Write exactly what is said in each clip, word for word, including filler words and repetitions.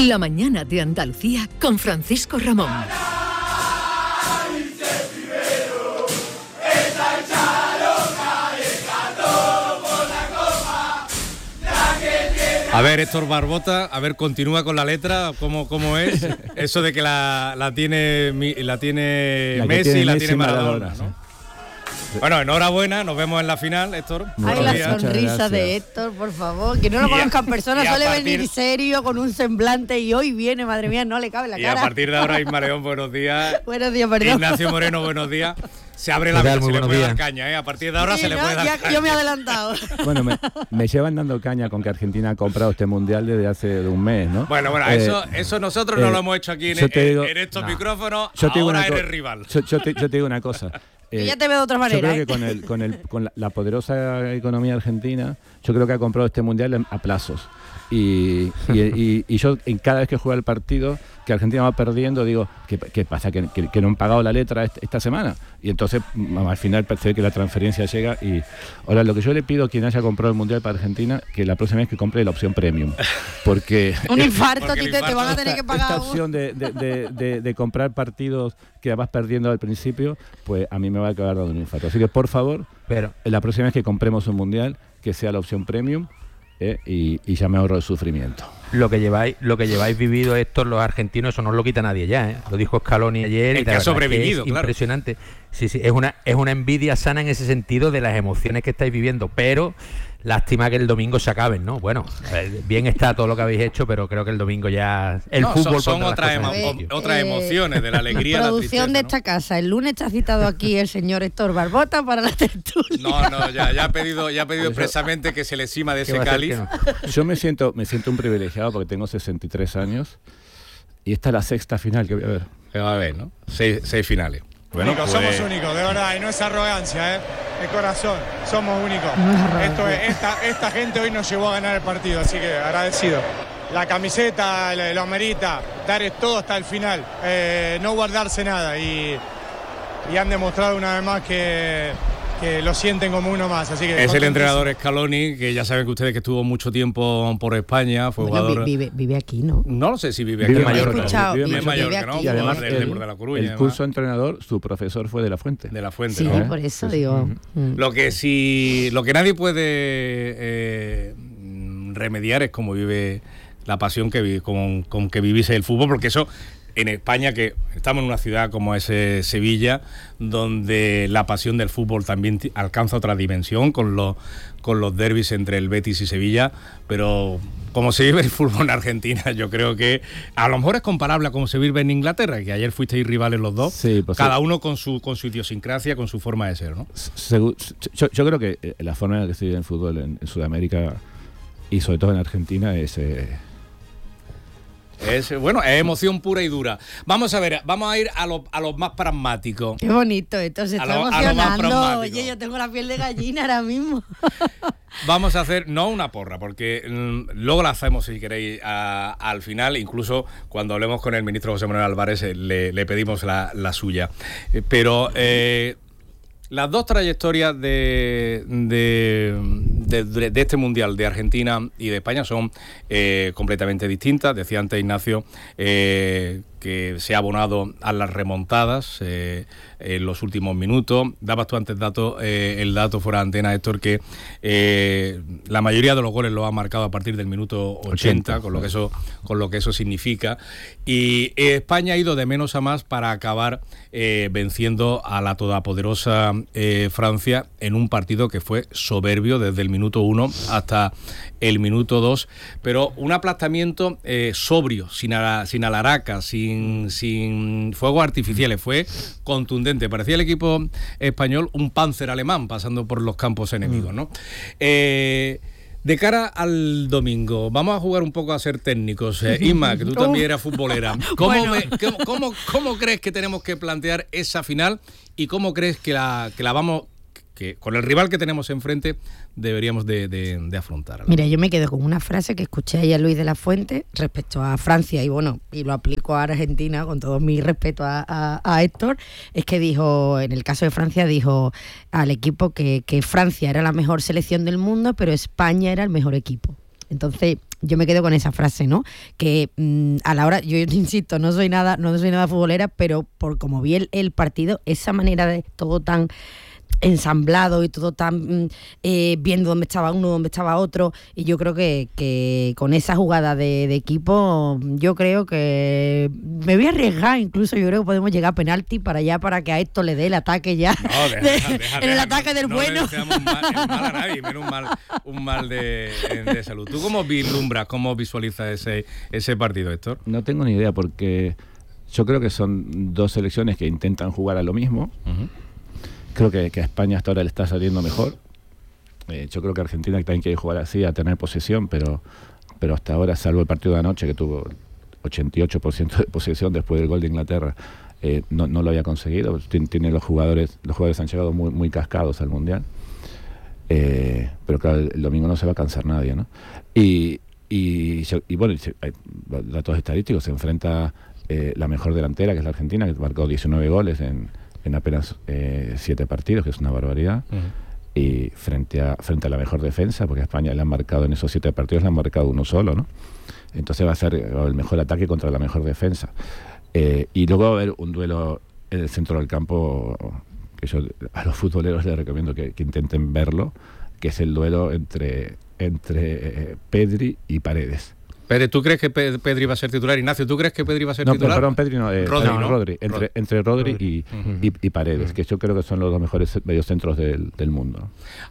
La mañana de Andalucía con Francisco Ramón. A ver, Héctor Barbota, a ver, continúa con la letra, ¿cómo, cómo es? Eso de que la, la tiene, la tiene la Messi y la tiene Maradona, Maradona, ¿no? Bueno, enhorabuena, nos vemos en la final, Héctor. Ay, la sonrisa de Héctor, por favor, que no lo conozcan personas, suele partir... venir serio, con un semblante, y hoy viene, madre mía, no le cabe la y cara. Y a partir de ahora, Isma León, buenos días. Buenos días, perdón. Ignacio Moreno, buenos días. Se abre la mesa, se le puede días. dar caña, ¿eh? A partir de ahora sí, se le no, puede dar ya, caña. Yo me he adelantado. Bueno, me, me llevan dando caña con que Argentina ha comprado este mundial desde hace un mes, ¿no? Bueno, bueno, eh, eso, eso nosotros eh, no lo hemos hecho aquí en, en, digo, en estos no. micrófonos, yo ahora eres rival. Yo, yo, te, yo te digo una cosa. Eh, ya te veo de otra manera. Yo creo ¿eh? que con, el, con, el, con la, la poderosa economía argentina, yo creo que ha comprado este mundial a plazos. Y, y, y, y yo, en cada vez que juega el partido, que Argentina va perdiendo, digo, ¿qué, qué pasa? ¿Que, que, que no han pagado la letra esta, esta semana? Y entonces, al final, parece que la transferencia llega. Y ahora, lo que yo le pido a quien haya comprado el mundial para Argentina, que la próxima vez que compre la opción premium. Porque. Un infarto, Tite, te van a tener que pagar. Esta opción de, de, de, de, de comprar partidos que vas perdiendo al principio, pues a mí me va a acabar dando un infarto. Así que, por favor, pero la próxima vez que compremos un mundial, que sea la opción premium. Eh, y, y ya me ahorro el sufrimiento. Lo que lleváis, lo que lleváis vivido estos los argentinos, eso no lo quita nadie ya, ¿eh? Lo dijo Scaloni ayer. El y que ha sobrevivido, es claro. Impresionante. Sí, sí, es una, es una envidia sana en ese sentido de las emociones que estáis viviendo, pero lástima que el domingo se acaben, ¿no? Bueno, bien está todo lo que habéis hecho, pero creo que el domingo ya el no, fútbol son, son otras emo eh, otras emociones de la alegría. La producción la de ¿no? esta casa. El lunes está citado aquí el señor Héctor Barbota para la tertulia. No, no, ya, ya ha pedido, ya ha pedido expresamente que se le cima de ese cáliz. No? Yo me siento, me siento un privilegiado porque tengo sesenta y tres años y esta es la sexta final que voy a ver. Que va a ver, ¿no? Seis, seis finales. Bueno, únicos, pues... somos únicos, de verdad, y no es arrogancia, ¿eh? De corazón, somos únicos. No es Esto es, esta, esta gente hoy nos llevó a ganar el partido, así que agradecido. La camiseta lo amerita, dar todo hasta el final, eh, no guardarse nada, y, y han demostrado una vez más que, que lo sienten como uno más. Así que es el entrenador Scaloni, que ya saben que ustedes que estuvo mucho tiempo por España, fue bueno, jugador. Vive, vive aquí, ¿no? No lo sé si vive, vive aquí. En Mallorca, escuchado, vive, vive en Mallorca, ¿no? Y además del, el, de la Coruña, el curso entrenador, su profesor fue de La Fuente. De La Fuente, sí, ¿no? por eso sí. digo. Mm. Lo que sí, lo que nadie puede eh, remediar es cómo vive la pasión que con, con que vivís el fútbol, porque eso en España, que estamos en una ciudad como es eh, Sevilla, donde la pasión del fútbol también t- alcanza otra dimensión con los con los derbis entre el Betis y Sevilla, pero como se vive el fútbol en Argentina, yo creo que a lo mejor es comparable a cómo se vive en Inglaterra, que ayer fuisteis rivales los dos, sí, pues cada sí. uno con su con su idiosincrasia, con su forma de ser, ¿no? Segu- yo, yo creo que la forma en la que se vive el fútbol en, en Sudamérica y sobre todo en Argentina es... Eh, Es, bueno, es emoción pura y dura. Vamos a ver, vamos a ir a los a los más pragmáticos. Qué bonito esto, se a está lo, emocionando. Oye, yo tengo la piel de gallina ahora mismo. Vamos a hacer, no una porra, porque mmm, luego la hacemos si queréis a, al final, incluso cuando hablemos con el ministro José Manuel Álvarez eh, le, le pedimos la, la suya. Eh, pero eh, las dos trayectorias de, de, de, de este Mundial de Argentina y de España son eh, completamente distintas. Decía antes Ignacio eh, que se ha abonado a las remontadas eh, en los últimos minutos. Dabas tú antes dato, eh, el dato fuera de antena, Héctor, que eh, la mayoría de los goles los ha marcado a partir del minuto ochenta, ochenta con, lo que eso, con lo que eso significa. Y eh, España ha ido de menos a más para acabar eh, venciendo a la todopoderosa eh, Francia en un partido que fue soberbio desde el minuto uno hasta el minuto dos, pero un aplastamiento eh, sobrio, sin, ala, sin alaracas, sin, sin fuegos artificiales, fue contundente. Parecía el equipo español un Panzer alemán pasando por los campos enemigos, ¿no? Eh, de cara al domingo, vamos a jugar un poco a ser técnicos. Eh, Isma, que tú también eras futbolera. ¿Cómo, bueno. me, cómo, cómo, ¿Cómo crees que tenemos que plantear esa final y cómo crees que la, que la vamos... que con el rival que tenemos enfrente deberíamos de, de, de afrontar? Mira, yo me quedo con una frase que escuché ayer a Luis de la Fuente respecto a Francia, y bueno, y lo aplico a Argentina con todo mi respeto a, a, a Héctor, es que dijo, en el caso de Francia, dijo al equipo que, que Francia era la mejor selección del mundo, pero España era el mejor equipo. Entonces, yo me quedo con esa frase, ¿no? Que mmm, a la hora, yo insisto, no soy nada, no soy nada futbolera, pero por como vi el, el partido, esa manera de todo tan ensamblado y todo tan eh, viendo dónde estaba uno, dónde estaba otro, y yo creo que, que con esa jugada de, de equipo, yo creo que me voy a arriesgar, incluso yo creo que podemos llegar a penalti para allá, para que a esto le dé el ataque ya, no, deja, de, deja, en deja, el deja, ataque no, del no bueno. No le mal, mal a nadie, menos un mal, un mal de, de salud. ¿Tú cómo vislumbras, cómo visualizas ese, ese partido, Héctor? No tengo ni idea, porque yo creo que son dos selecciones que intentan jugar a lo mismo. Uh-huh. Creo que, que a España hasta ahora le está saliendo mejor. Eh, yo creo que Argentina también quiere jugar así, a tener posesión, pero, pero hasta ahora, salvo el partido de anoche, que tuvo ochenta y ocho por ciento de posesión después del gol de Inglaterra, eh, no, no lo había conseguido. Tien, tiene los jugadores, los jugadores han llegado muy, muy cascados al Mundial. Eh, pero claro, el, el domingo no se va a cansar nadie, ¿no? Y, y, y bueno, hay datos estadísticos, se enfrenta eh, la mejor delantera, que es la Argentina, que marcó diecinueve goles en en apenas eh, siete partidos, que es una barbaridad, uh-huh. y frente a frente a la mejor defensa, porque a España le han marcado en esos siete partidos, le han marcado uno solo, ¿no? Entonces va a ser el mejor ataque contra la mejor defensa. Eh, y luego va a haber un duelo en el centro del campo, que yo a los futboleros les recomiendo que, que intenten verlo, que es el duelo entre, entre eh, Pedri y Paredes. Pedri, ¿tú crees que Pedri va a ser titular? Ignacio, ¿tú crees que Pedri va a ser no, titular? No, perdón, Pedri no, eh, Rodri, no, ¿no? Rodri, entre, Rodri. entre Rodri, Rodri. Y, uh-huh. y, y Paredes, uh-huh. que yo creo que son los dos mejores mediocentros del, del mundo.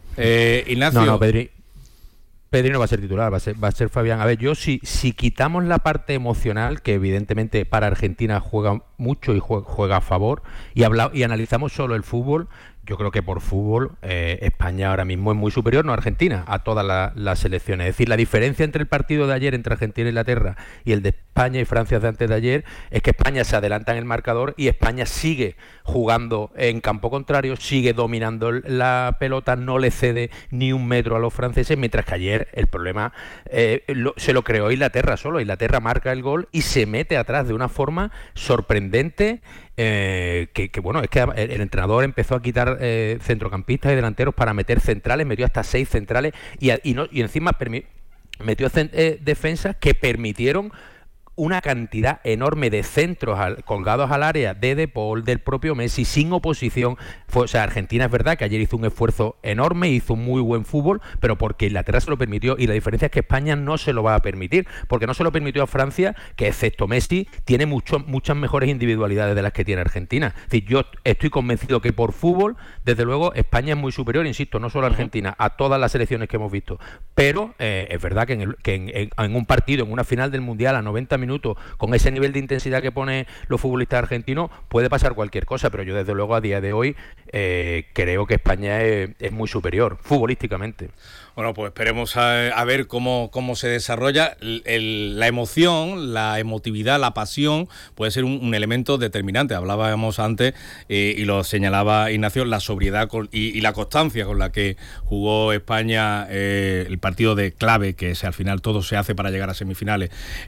Eh, Ignacio. No, no, Pedri, Pedri no va a ser titular, va a ser, va a ser Fabián. A ver, yo si, si quitamos la parte emocional, que evidentemente para Argentina juega mucho y juega, juega a favor, y, habla, y analizamos solo el fútbol, yo creo que por fútbol eh, España ahora mismo es muy superior, no Argentina, a todas la, las selecciones. Es decir, la diferencia entre el partido de ayer entre Argentina e Inglaterra y el de España y Francia de antes de ayer es que España se adelanta en el marcador y España sigue jugando en campo contrario, sigue dominando la pelota, no le cede ni un metro a los franceses, mientras que ayer el problema eh, lo, se lo creó Inglaterra solo. Inglaterra marca el gol y se mete atrás de una forma sorprendente. Eh, que, que bueno, es que el, el entrenador empezó a quitar eh, centrocampistas y delanteros para meter centrales, metió hasta seis centrales y, y, no, y encima permi- metió cent- eh, defensas que permitieron una cantidad enorme de centros al, colgados al área de De Paul, del propio Messi, sin oposición. Fue, o sea, Argentina es verdad que ayer hizo un esfuerzo enorme, hizo un muy buen fútbol, pero porque Inglaterra se lo permitió, y la diferencia es que España no se lo va a permitir, porque no se lo permitió a Francia, que excepto Messi, tiene mucho, muchas mejores individualidades de las que tiene Argentina. Es decir, yo estoy convencido que por fútbol, desde luego, España es muy superior, insisto, no solo a Argentina, a todas las selecciones que hemos visto, pero eh, es verdad que, en, el, que en, en, en un partido, en una final del Mundial, a noventa minutos, con ese nivel de intensidad que pone los futbolistas argentinos, puede pasar cualquier cosa, pero yo desde luego a día de hoy eh, creo que España es, es muy superior, futbolísticamente. Bueno, pues esperemos a, a ver cómo, cómo se desarrolla. El, el, la emoción, la emotividad, la pasión puede ser un, un elemento determinante. Hablábamos antes eh, y lo señalaba Ignacio, la sobriedad con, y, y la constancia con la que jugó España eh, el partido de clave, que es, al final todo se hace para llegar a semifinales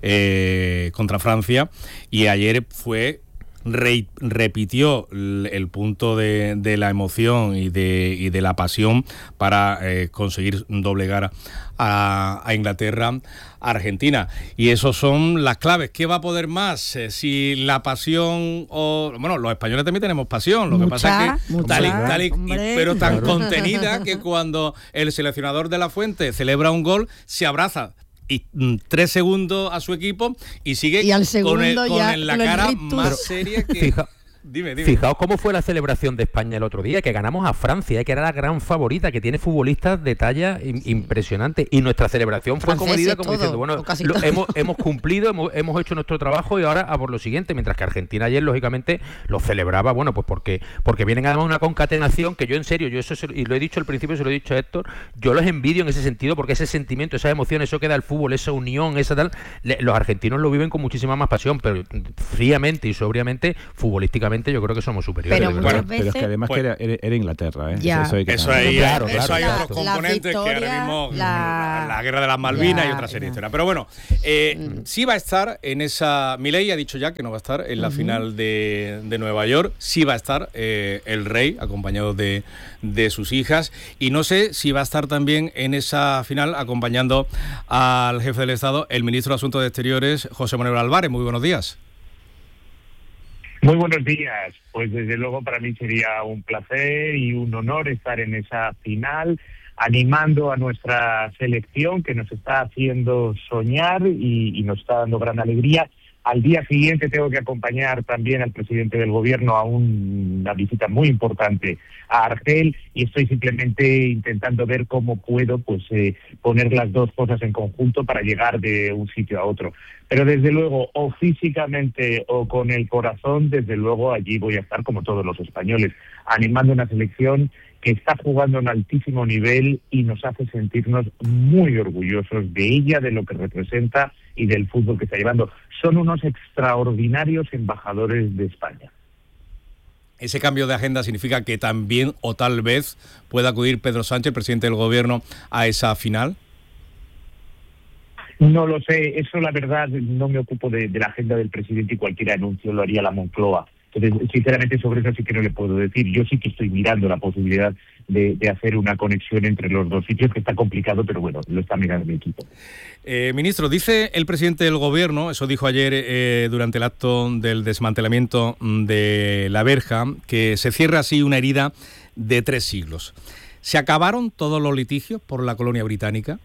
eh, contra Francia, y ayer fue... Re, repitió el, el punto de, de la emoción y de, y de la pasión para eh, conseguir doblegar a, a Inglaterra, a Argentina. Y esos son las claves. ¿Qué va a poder más? Eh, si la pasión o... Bueno, los españoles también tenemos pasión. Lo mucha, que pasa es que... Mucha, tal y, tal y, hombre, pero tan claro. contenida que cuando el seleccionador de la Fuente celebra un gol, se abraza y mm, tres segundos a su equipo y sigue y al segundo con, el, con ya el, la lo cara enritus. más seria que... Fija, Dime, dime. Fijaos cómo fue la celebración de España el otro día, que ganamos a Francia, eh, que era la gran favorita, que tiene futbolistas de talla in, impresionante. Y nuestra celebración fue Franceses, comedida como todo, diciendo, bueno, lo, hemos, hemos cumplido, hemos, hemos hecho nuestro trabajo y ahora a por lo siguiente. Mientras que Argentina ayer, lógicamente, lo celebraba, bueno, pues porque porque vienen además una concatenación que yo en serio, yo eso se, y lo he dicho al principio, se lo he dicho a Héctor, yo los envidio en ese sentido, porque ese sentimiento, esa emoción, eso que da el fútbol, esa unión, esa tal, le, los argentinos lo viven con muchísima más pasión, pero fríamente y sobriamente, futbolísticamente futbolísticamente yo creo que somos superiores. Pero de muchas verdad. veces- Pero es que además Pues- que era, era- era Inglaterra, ¿eh? Ya. Eso, hay que Eso saberlo. hay, Claro, eso claro, hay claro. otros La componentes que ahora victoria, mismo la- la, guerra de las Malvinas Ya, y otra serie ya. historia. Pero bueno, eh, sí va a estar en esa. Milei ha dicho ya que no va a estar en la final de, de Nueva York. Sí va a estar eh, el rey acompañado de, de sus hijas, y no sé si va a estar también en esa final acompañando al jefe del Estado, el ministro de Asuntos Exteriores, José Manuel Álvarez. Muy buenos días. Muy buenos días. Pues desde luego para mí sería un placer y un honor estar en esa final, animando a nuestra selección que nos está haciendo soñar y, y nos está dando gran alegría. Al día siguiente tengo que acompañar también al presidente del gobierno a un- una visita muy importante a Argel, y estoy simplemente intentando ver cómo puedo pues eh, poner las dos cosas en conjunto para llegar de un sitio a otro. Pero desde luego, o físicamente o con el corazón, desde luego allí voy a estar como todos los españoles, animando una selección que está jugando a un altísimo nivel y nos hace sentirnos muy orgullosos de ella, de lo que representa y del fútbol que está llevando. Son unos extraordinarios embajadores de España. Ese cambio de agenda significa que también, o tal vez, pueda acudir Pedro Sánchez, presidente del gobierno, a esa final. No lo sé, eso la verdad no me ocupo de, de la agenda del presidente, y cualquier anuncio lo haría la Moncloa. Entonces, sinceramente, sobre eso sí que no le puedo decir. Yo sí que estoy mirando la posibilidad de, de hacer una conexión entre los dos sitios, que está complicado, pero bueno, lo está mirando mi equipo. Eh, ministro, dice el presidente del gobierno, eso dijo ayer eh, durante el acto del desmantelamiento de la verja, que se cierra así una herida de tres siglos. ¿Se acabaron todos los litigios por la colonia británica?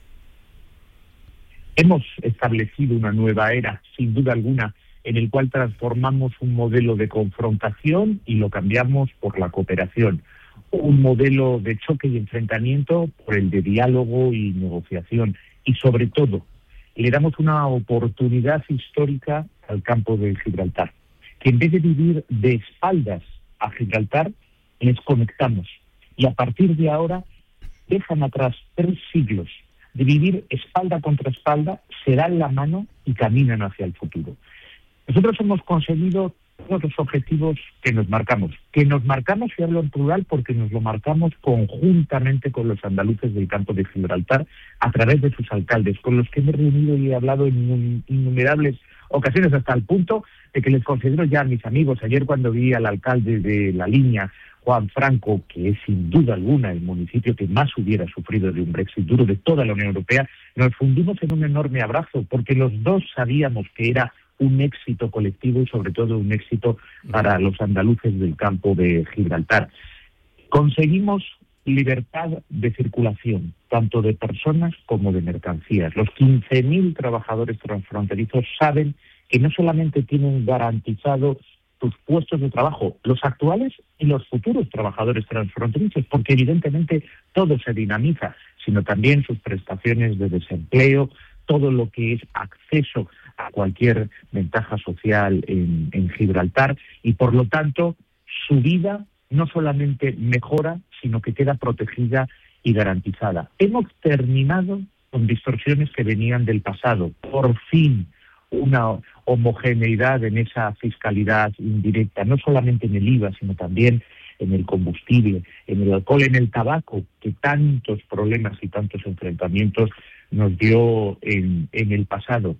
Hemos establecido una nueva era, sin duda alguna, en el cual transformamos un modelo de confrontación y lo cambiamos por la cooperación. Un modelo de choque y enfrentamiento por el de diálogo y negociación. Y sobre todo, le damos una oportunidad histórica al campo de Gibraltar, que en vez de vivir de espaldas a Gibraltar, les conectamos. Y a partir de ahora, dejan atrás tres siglos de vivir espalda contra espalda, se dan la mano y caminan hacia el futuro. Nosotros hemos conseguido todos los objetivos que nos marcamos. Que nos marcamos, y hablo en plural, porque nos lo marcamos conjuntamente con los andaluces del campo de Gibraltar, a través de sus alcaldes, con los que hemos reunido y he hablado en innumerables ocasiones, hasta el punto de que les considero ya mis amigos. Ayer, cuando vi al alcalde de La Línea, Juan Franco, que es sin duda alguna el municipio que más hubiera sufrido de un Brexit duro de toda la Unión Europea, nos fundimos en un enorme abrazo, porque los dos sabíamos que era un éxito colectivo y sobre todo un éxito para los andaluces del campo de Gibraltar. Conseguimos libertad de circulación, tanto de personas como de mercancías. Los quince mil trabajadores transfronterizos saben que no solamente tienen garantizado sus puestos de trabajo, los actuales y los futuros trabajadores transfronterizos, porque evidentemente todo se dinamiza, sino también sus prestaciones de desempleo, todo lo que es acceso a cualquier ventaja social en, en Gibraltar, y por lo tanto su vida no solamente mejora, sino que queda protegida y garantizada. Hemos terminado con distorsiones que venían del pasado. Por fin, una homogeneidad en esa fiscalidad indirecta, no solamente en el I V A, sino también en el combustible, en el alcohol, en el tabaco, que tantos problemas y tantos enfrentamientos nos dio en, en el pasado.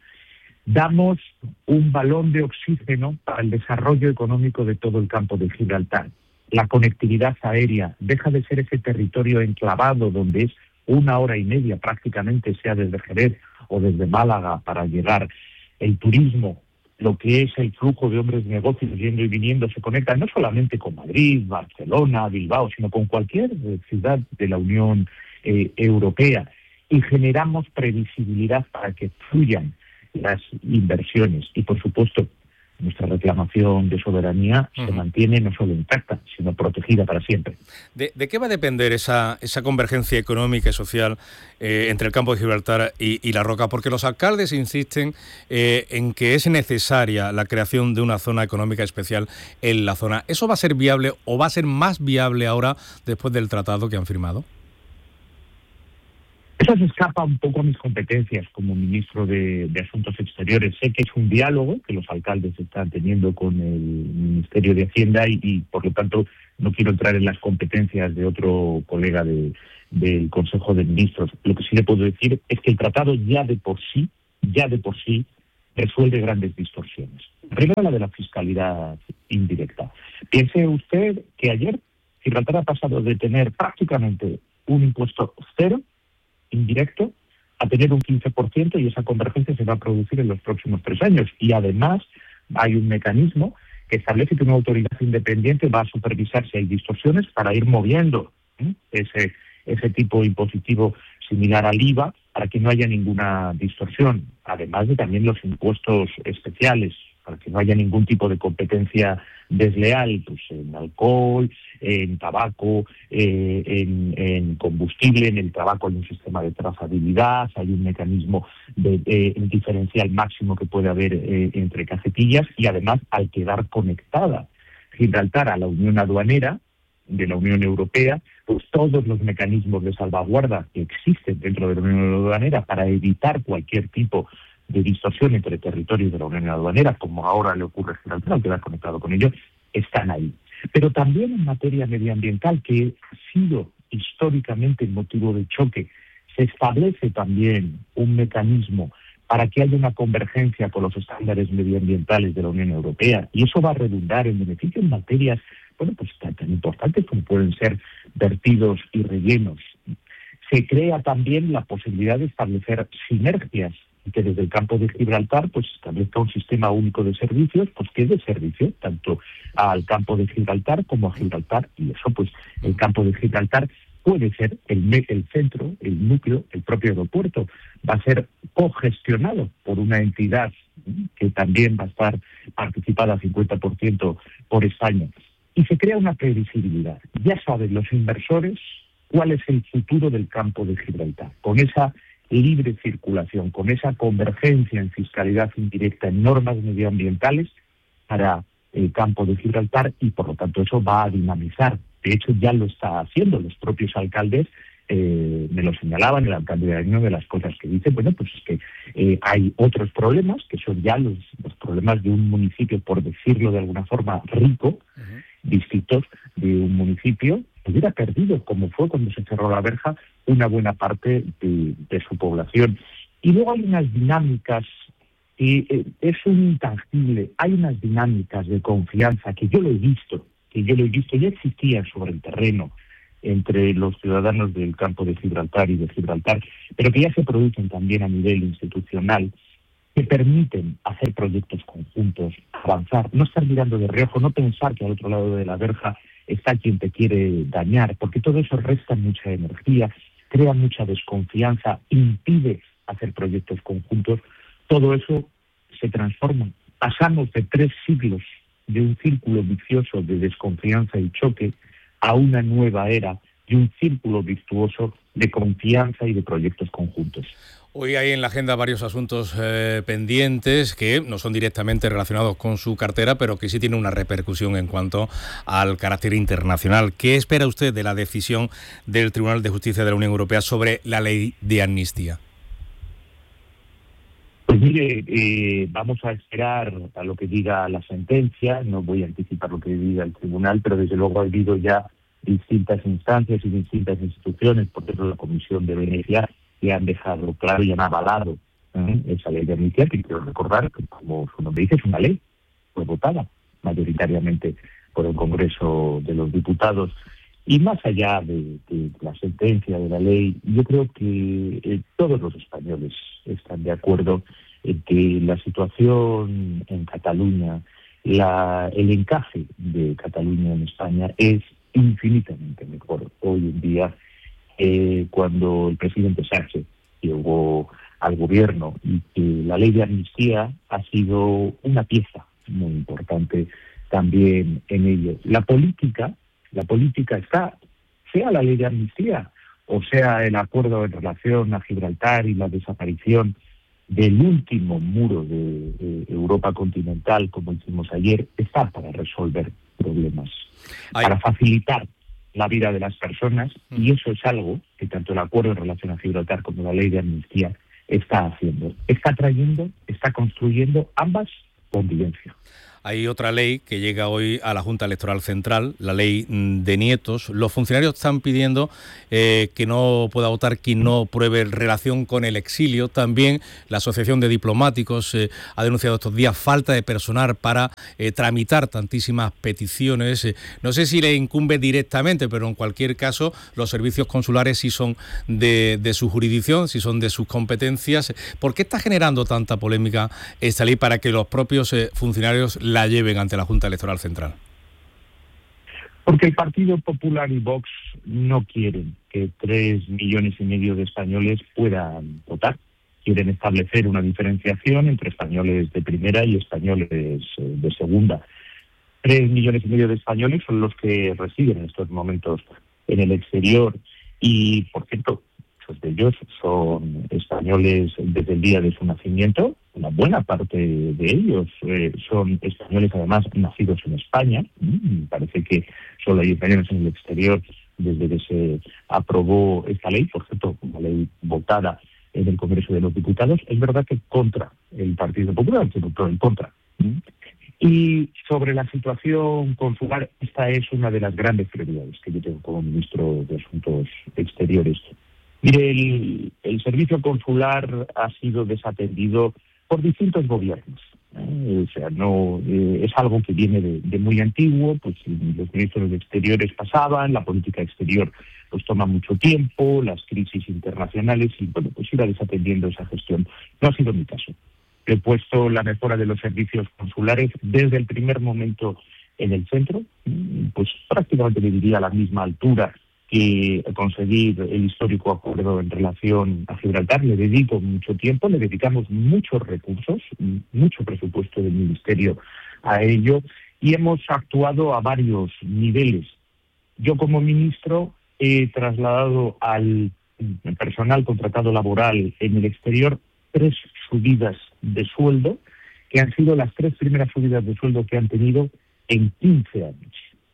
Damos un balón de oxígeno para el desarrollo económico de todo el campo de Gibraltar. La conectividad aérea deja de ser ese territorio enclavado donde es una hora y media prácticamente, sea desde Jerez o desde Málaga, para llegar. El turismo, lo que es el flujo de hombres de negocios yendo y viniendo, se conecta no solamente con Madrid, Barcelona, Bilbao, sino con cualquier ciudad de la Unión eh, Europea. Y generamos previsibilidad para que fluyan las inversiones. Y, por supuesto, nuestra reclamación de soberanía uh-huh. se mantiene no solo intacta, sino protegida para siempre. ¿De, de qué va a depender esa, esa convergencia económica y social eh, entre el campo de Gibraltar y, y La Roca? Porque los alcaldes insisten eh, en que es necesaria la creación de una zona económica especial en la zona. ¿Eso va a ser viable o va a ser más viable ahora después del tratado que han firmado? Eso Eso se escapa un poco a mis competencias como ministro de, de Asuntos Exteriores. Sé que es un diálogo que los alcaldes están teniendo con el Ministerio de Hacienda y, y por lo tanto, no quiero entrar en las competencias de otro colega de, del Consejo de Ministros. Lo que sí le puedo decir es que el tratado ya de por sí, ya de por sí, resuelve grandes distorsiones. Primero, la de la fiscalidad indirecta. Piense usted que ayer Gibraltar ha pasado de tener prácticamente un impuesto cero indirecto a tener un quince por ciento y esa convergencia se va a producir en los próximos tres años. Y además hay un mecanismo que establece que una autoridad independiente va a supervisar si hay distorsiones para ir moviendo ¿eh? ese, ese tipo impositivo similar al I V A para que no haya ninguna distorsión. Además de también los impuestos especiales, para que no haya ningún tipo de competencia desleal, pues en alcohol, en tabaco, eh, en, en combustible. En el tabaco hay un sistema de trazabilidad, hay un mecanismo de, de un diferencial máximo que puede haber eh, entre cajetillas y además al quedar conectada Gibraltar a la Unión Aduanera de la Unión Europea, pues todos los mecanismos de salvaguarda que existen dentro de la Unión Aduanera para evitar cualquier tipo de distorsión entre territorios de la Unión Aduanera, como ahora le ocurre a Gibraltar, al quedar conectado con ellos, están ahí. Pero también en materia medioambiental, que ha sido históricamente motivo de choque, se establece también un mecanismo para que haya una convergencia con los estándares medioambientales de la Unión Europea, y eso va a redundar en beneficio en materias, bueno, pues tan, tan importantes como pueden ser vertidos y rellenos. Se crea también la posibilidad de establecer sinergias y que desde el campo de Gibraltar pues establezca un sistema único de servicios, pues que es de servicio tanto al campo de Gibraltar como a Gibraltar, y eso pues el campo de Gibraltar puede ser el, el centro, el núcleo, el propio aeropuerto, va a ser cogestionado por una entidad que también va a estar participada al cincuenta por ciento por España. Y se crea una previsibilidad. Ya saben los inversores cuál es el futuro del campo de Gibraltar. Con esa libre circulación, con esa convergencia en fiscalidad indirecta, en normas medioambientales para el campo de Gibraltar, y por lo tanto eso va a dinamizar. De hecho ya lo está haciendo. Los propios alcaldes eh, me lo señalaban, el alcalde de Año, de las cosas que dice, bueno, pues es que eh, hay otros problemas, que son ya los, los problemas de un municipio, por decirlo de alguna forma, rico, uh-huh. distintos de un municipio que hubiera perdido, como fue cuando se cerró la verja, una buena parte de, de su población. Y luego hay unas dinámicas, y eh, es un intangible, hay unas dinámicas de confianza que yo lo he visto, que yo lo he visto, ya existían sobre el terreno entre los ciudadanos del campo de Gibraltar y de Gibraltar, pero que ya se producen también a nivel institucional, que permiten hacer proyectos conjuntos, avanzar, no estar mirando de reojo, no pensar que al otro lado de la verja está quien te quiere dañar, porque todo eso resta mucha energía, crea mucha desconfianza, impide hacer proyectos conjuntos. Todo eso se transforma. Pasamos de tres siglos de un círculo vicioso de desconfianza y choque a una nueva era de un círculo virtuoso de confianza y de proyectos conjuntos. Hoy hay en la agenda varios asuntos eh, pendientes que no son directamente relacionados con su cartera, pero que sí tienen una repercusión en cuanto al carácter internacional. ¿Qué espera usted de la decisión del Tribunal de Justicia de la Unión Europea sobre la ley de amnistía? Pues mire, eh, vamos a esperar a lo que diga la sentencia. No voy a anticipar lo que diga el tribunal, pero desde luego ha habido ya distintas instancias y distintas instituciones, por ejemplo la Comisión de Venecia, que han dejado claro y han avalado ¿eh? esa ley de amnistía, que quiero recordar que, como su nombre dice, es una ley, fue votada mayoritariamente por el Congreso de los Diputados. Y más allá de, de la sentencia de la ley, yo creo que eh, todos los españoles están de acuerdo en que la situación en Cataluña, la, el encaje de Cataluña en España es infinitamente mejor hoy en día eh, cuando el presidente Sánchez llegó al gobierno, y que la ley de amnistía ha sido una pieza muy importante también en ello. La política La política está, sea la ley de amnistía o sea el acuerdo en relación a Gibraltar y la desaparición del último muro de, de Europa continental, como hicimos ayer, está para resolver problemas, Ay. para facilitar la vida de las personas, y eso es algo que tanto el acuerdo en relación a Gibraltar como la ley de amnistía está haciendo. Está trayendo, está construyendo ambas convivencia. Hay otra ley que llega hoy a la Junta Electoral Central, la ley de nietos. Los funcionarios están pidiendo eh, que no pueda votar quien no pruebe relación con el exilio. También la Asociación de Diplomáticos eh, ha denunciado estos días falta de personal para eh, tramitar tantísimas peticiones. Eh, no sé si le incumbe directamente, pero en cualquier caso los servicios consulares sí son de, de su jurisdicción, sí son de sus competencias. ¿Por qué está generando tanta polémica esta ley para que los propios eh, funcionarios la lleven ante la Junta Electoral Central? Porque el Partido Popular y Vox no quieren que tres millones y medio de españoles puedan votar. Quieren establecer una diferenciación entre españoles de primera y españoles de segunda. Tres millones y medio de españoles son los que residen en estos momentos en el exterior y, por cierto, muchos de ellos son españoles desde el día de su nacimiento. Una buena parte de ellos eh, son españoles, además, nacidos en España. Mm, parece que solo hay españoles en el exterior desde que se aprobó esta ley, por cierto, una ley votada en el Congreso de los Diputados. Es verdad que contra el Partido Popular, que votó en contra. Mm. Y sobre la situación consular, esta es una de las grandes prioridades que yo tengo como ministro de Asuntos Exteriores. Mire, el, el servicio consular ha sido desatendido por distintos gobiernos. ¿eh? O sea, no eh, es algo que viene de, de muy antiguo, pues los ministros de Exteriores pasaban, la política exterior pues toma mucho tiempo, las crisis internacionales, y bueno, pues iba desatendiendo esa gestión. No ha sido mi caso. He puesto la mejora de los servicios consulares desde el primer momento en el centro, pues prácticamente le diría a la misma altura que conseguir el histórico acuerdo en relación a Gibraltar. Le dedico mucho tiempo, le dedicamos muchos recursos, mucho presupuesto del Ministerio a ello, y hemos actuado a varios niveles. Yo como ministro he trasladado al personal contratado laboral en el exterior tres subidas de sueldo, que han sido las tres primeras subidas de sueldo que han tenido en quince años.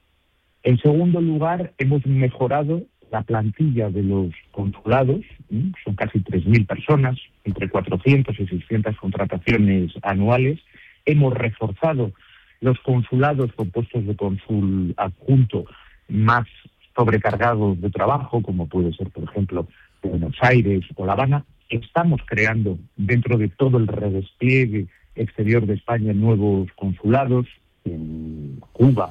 En segundo lugar, hemos mejorado la plantilla de los consulados, ¿sí? Son casi tres mil personas, entre cuatrocientas y seiscientas contrataciones anuales. Hemos reforzado los consulados con puestos de cónsul adjunto más sobrecargados de trabajo, como puede ser, por ejemplo, Buenos Aires o La Habana. Estamos creando, dentro de todo el redespliegue exterior de España, nuevos consulados en Cuba,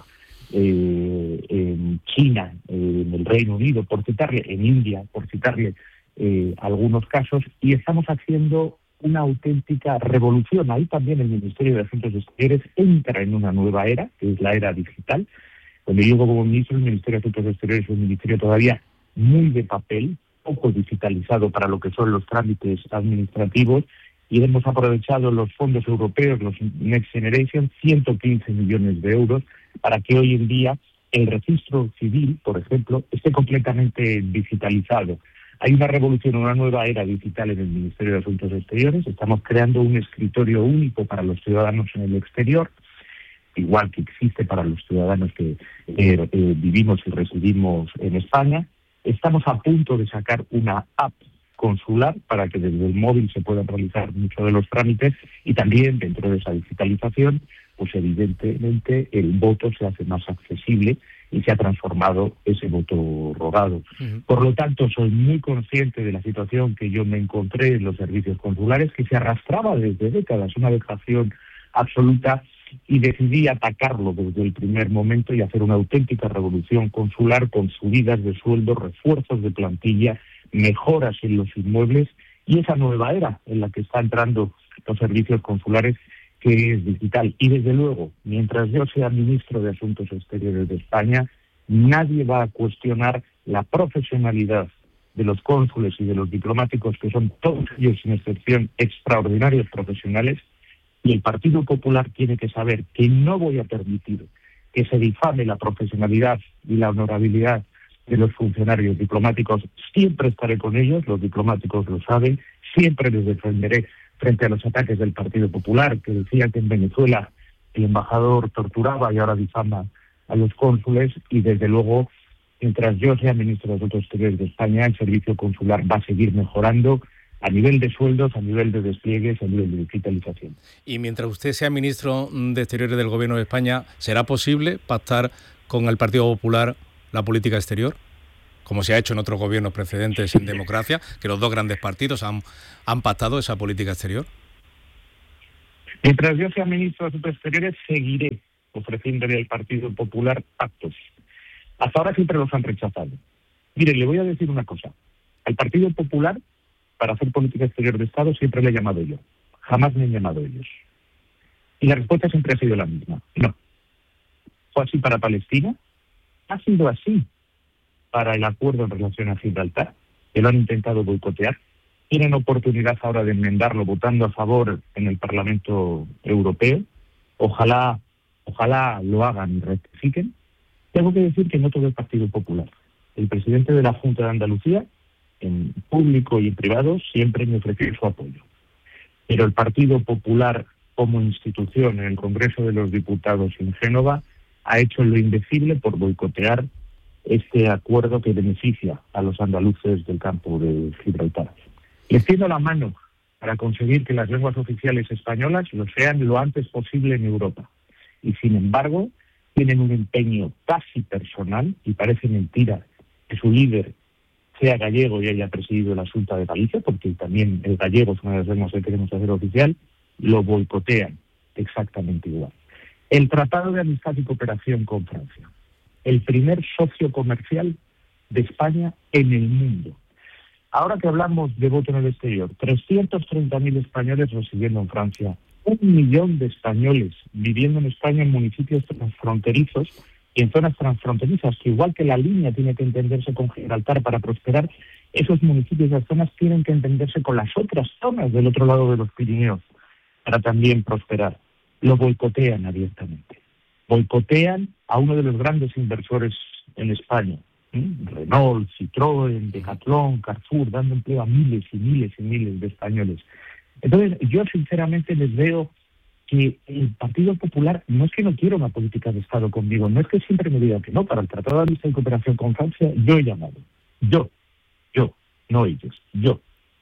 Eh, en China, eh, en el Reino Unido, por citarle, en India, por citarle eh, algunos casos, y estamos haciendo una auténtica revolución. Ahí también el Ministerio de Asuntos Exteriores entra en una nueva era, que es la era digital. Cuando yo llego como ministro, el Ministerio de Asuntos Exteriores es un ministerio todavía muy de papel, poco digitalizado para lo que son los trámites administrativos, y hemos aprovechado los fondos europeos, los Next Generation, ciento quince millones de euros, para que hoy en día el registro civil, por ejemplo, esté completamente digitalizado. Hay una revolución, una nueva era digital en el Ministerio de Asuntos Exteriores. Estamos creando un escritorio único para los ciudadanos en el exterior, igual que existe para los ciudadanos que eh, eh, vivimos y residimos en España. Estamos a punto de sacar una app consular para que desde el móvil se puedan realizar muchos de los trámites, y también dentro de esa digitalización, pues evidentemente el voto se hace más accesible y se ha transformado ese voto rogado. Uh-huh. Por lo tanto, soy muy consciente de la situación que yo me encontré en los servicios consulares, que se arrastraba desde décadas, una dejación absoluta, y decidí atacarlo desde el primer momento y hacer una auténtica revolución consular con subidas de sueldo, refuerzos de plantilla, mejoras en los inmuebles y esa nueva era en la que están entrando los servicios consulares, que es digital. Y desde luego, mientras yo sea ministro de Asuntos Exteriores de España, nadie va a cuestionar la profesionalidad de los cónsules y de los diplomáticos, que son todos ellos, sin excepción, extraordinarios profesionales, y el Partido Popular tiene que saber que no voy a permitir que se difame la profesionalidad y la honorabilidad de los funcionarios diplomáticos. Siempre estaré con ellos, los diplomáticos lo saben, siempre les defenderé frente a los ataques del Partido Popular, que decía que en Venezuela el embajador torturaba y ahora difama a los cónsules, y desde luego Mientras yo sea ministro de Asuntos Exteriores de España, el servicio consular va a seguir mejorando a nivel de sueldos, a nivel de despliegues, a nivel de digitalización. Y mientras usted sea ministro de Exteriores del Gobierno de España, ¿será posible pactar con el Partido Popular la política exterior? Como se ha hecho en otros gobiernos precedentes en democracia, que los dos grandes partidos han, han pactado esa política exterior. Mientras yo sea ministro de Asuntos Exteriores, seguiré ofreciéndole al Partido Popular pactos. Hasta ahora siempre los han rechazado. Mire, le voy a decir una cosa. Al Partido Popular, para hacer política exterior de Estado, siempre le he llamado yo. Jamás me han llamado ellos. Y la respuesta siempre ha sido la misma. No. ¿Fue así para Palestina? Ha sido así para el acuerdo en relación a Gibraltar, que lo han intentado boicotear. Tienen oportunidad ahora de enmendarlo votando a favor en el Parlamento Europeo. Ojalá, ojalá lo hagan y rectifiquen. Tengo que decir que no todo el Partido Popular. El presidente de la Junta de Andalucía, en público y en privado, siempre me ofreció su apoyo. Pero el Partido Popular, como institución en el Congreso de los Diputados en Génova, ha hecho lo indecible por boicotear este acuerdo que beneficia a los andaluces del campo de Gibraltar. Les tiendo la mano para conseguir que las lenguas oficiales españolas lo sean lo antes posible en Europa. Y sin embargo, tienen un empeño casi personal, y parece mentira que su líder sea gallego y haya presidido la Xunta de Galicia, porque también el gallego es una de las lenguas que queremos hacer oficial, lo boicotean exactamente igual. El Tratado de Amistad y Cooperación con Francia, el primer socio comercial de España en el mundo. Ahora que hablamos de voto en el exterior, trescientos treinta mil españoles residiendo en Francia, un millón de españoles viviendo en España en municipios transfronterizos y en zonas transfronterizas, que igual que la línea tiene que entenderse con Gibraltar para prosperar, esos municipios y las zonas tienen que entenderse con las otras zonas del otro lado de los Pirineos para también prosperar. Lo boicotean abiertamente. Boicotean a uno de los grandes inversores en España, ¿eh? Renault, Citroën, Decathlon, Carrefour, dando empleo a miles y miles y miles de españoles. Entonces, yo sinceramente les veo que el Partido Popular no es que no quiera una política de Estado conmigo, no es que siempre me digan que no. Para el Tratado de Amistad y Cooperación con Francia, yo he llamado. Yo, yo, no ellos, yo.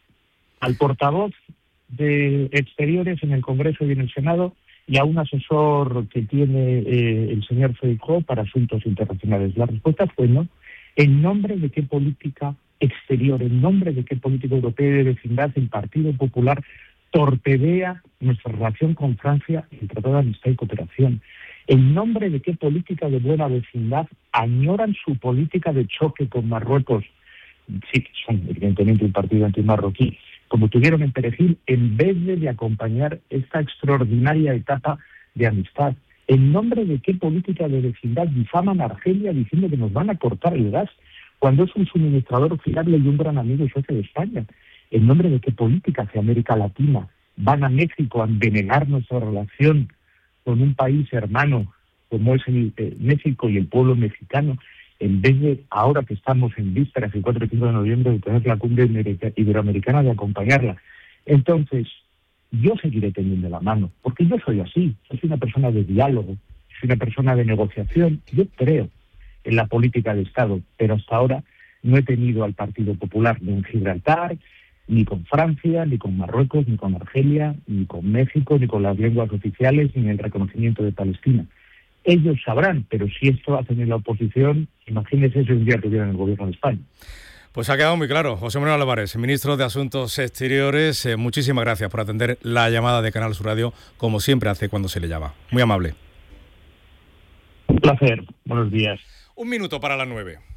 Al portavoz de Exteriores en el Congreso y en el Senado, y a un asesor que tiene eh, el señor Feijóo para asuntos internacionales. La respuesta fue no. ¿En nombre de qué política exterior, en nombre de qué política europea de vecindad el Partido Popular torpedea nuestra relación con Francia y el Tratado de Amistad y Cooperación? ¿En nombre de qué política de buena vecindad añoran su política de choque con Marruecos? Sí, que son evidentemente un partido antimarroquí, como tuvieron en Perejil, en vez de, de acompañar esta extraordinaria etapa de amistad. ¿En nombre de qué política de vecindad difaman a Argelia diciendo que nos van a cortar el gas cuando es un suministrador fiable y un gran amigo y socio de España? ¿En nombre de qué política hacia América Latina van a México a envenenar nuestra relación con un país hermano como es el, eh, México y el pueblo mexicano, en vez de, ahora que estamos en vísperas, el cuatro y cinco de noviembre, de tener la cumbre iberoamericana, de acompañarla? Entonces, yo seguiré teniendo la mano, porque yo soy así, soy una persona de diálogo, soy una persona de negociación, yo creo en la política de Estado, pero hasta ahora no he tenido al Partido Popular ni en Gibraltar, ni con Francia, ni con Marruecos, ni con Argelia, ni con México, ni con las lenguas oficiales, ni en el reconocimiento de Palestina. Ellos sabrán, pero si esto hacen en la oposición, imagínense si un día tuvieran el gobierno de España. Pues ha quedado muy claro. José Manuel Álvarez, ministro de Asuntos Exteriores, eh, muchísimas gracias por atender la llamada de Canal Sur Radio, como siempre hace cuando se le llama. Muy amable. Un placer. Buenos días. Un minuto para las nueve.